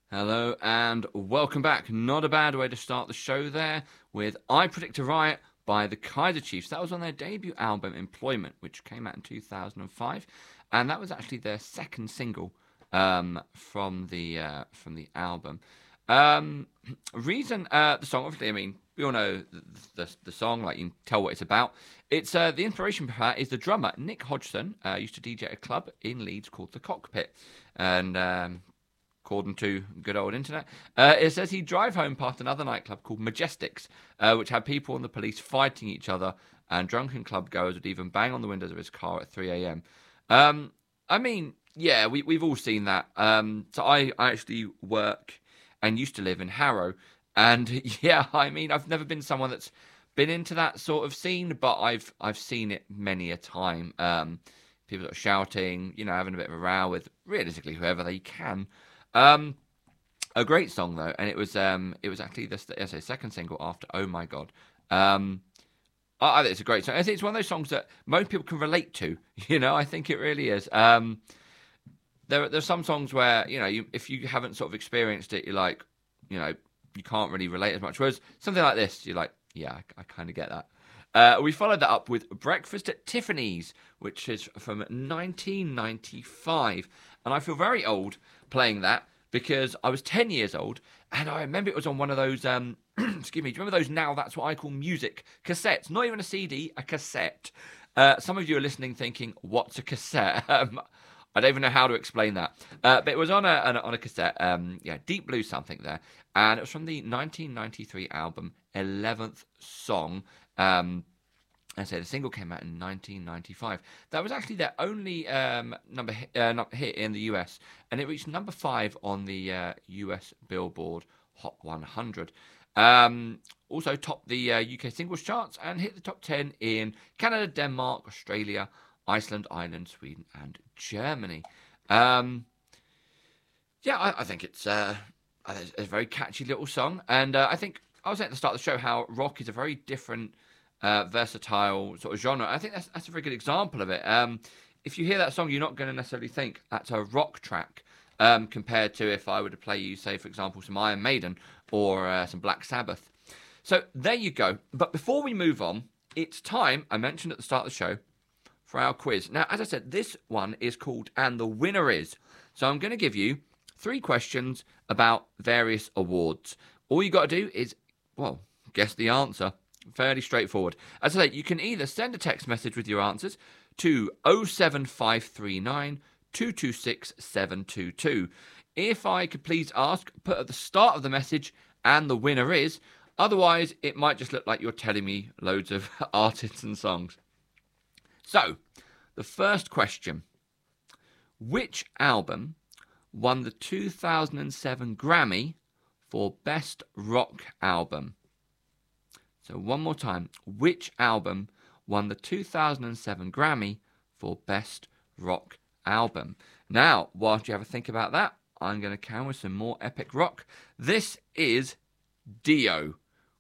Hello and welcome back. Not a bad way to start the show there with I Predict a Riot by the Kaiser Chiefs. That was on their debut album Employment, which came out in 2005, and that was actually their second single from the album. The song, obviously, I mean, we all know the song, like you can tell what it's about. It's the inspiration for that is the drummer Nick Hodgson used to DJ at a club in Leeds called the Cockpit, and according to good old internet, it says he'd drive home past another nightclub called Majestics, which had people and the police fighting each other, and drunken club goers would even bang on the windows of his car at 3 a.m. I mean, yeah, we've all seen that. So I actually work and used to live in Harrow, and yeah, I mean, I've never been someone that's been into that sort of scene, but I've seen it many a time. People that are shouting, having a bit of a row with realistically whoever they can. A great song though, and it was actually the second single after Oh My God. I think it's a great song. I think it's one of those songs that most people can relate to. I think it really is. There's some songs where if you haven't sort of experienced it, you're like, you can't really relate as much. Whereas something like this, you're like, yeah, I kind of get that. We followed that up with Breakfast at Tiffany's, which is from 1995. And I feel very old playing that because I was 10 years old and I remember it was on one of those, excuse me, do you remember those Now That's What I Call Music cassettes? Not even a CD, a cassette. Some of you are listening thinking, what's a cassette? I don't even know how to explain that. But it was on a cassette, Deep Blue something there. And it was from the 1993 album 11th Song. I say the single came out in 1995. That was actually their only number hit in the US, and it reached number 5 on the US Billboard Hot 100. Also topped the UK singles charts and hit the top 10 in Canada, Denmark, Australia, Iceland, Ireland, Sweden, and Germany. I think it's a very catchy little song, and I think I was saying at the start of the show how rock is a very different, versatile sort of genre. I think that's a very good example of it. If you hear that song, you're not going to necessarily think that's a rock track, compared to if I were to play you, say, for example, some Iron Maiden or some Black Sabbath. So there you go. But before we move on, it's time, I mentioned at the start of the show, for our quiz. Now, as I said, this one is called And the Winner Is. So I'm going to give you 3 questions about various awards. All you got to do is, guess the answer. Fairly straightforward. As I say, you can either send a text message with your answers to 07539 226 722. If I could please ask, put at the start of the message, and the winner is. Otherwise, it might just look like you're telling me loads of artists and songs. So, the first question. Which album won the 2007 Grammy for Best Rock Album? So one more time. Which album won the 2007 Grammy for Best Rock Album? Now, whilst you have a think about that, I'm going to carry with some more epic rock. This is Dio